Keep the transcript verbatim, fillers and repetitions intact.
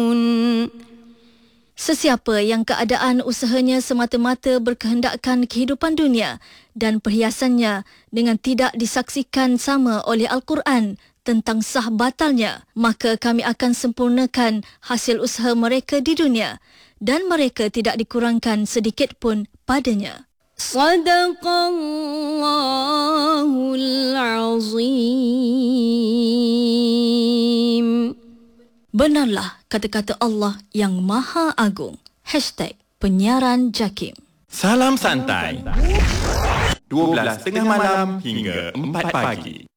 Sesiapa yang keadaan usahanya semata-mata berkehendakkan kehidupan dunia dan perhiasannya dengan tidak disaksikan sama oleh Al-Quran tentang sah batalnya, maka kami akan sempurnakan hasil usaha mereka di dunia dan mereka tidak dikurangkan sedikit pun padanya. Sadaqallahul Azim. Benarlah kata-kata Allah yang Maha Agung. Hashtag Penyiaran Jakim. Salam santai. dua belas tengah malam hingga empat pagi.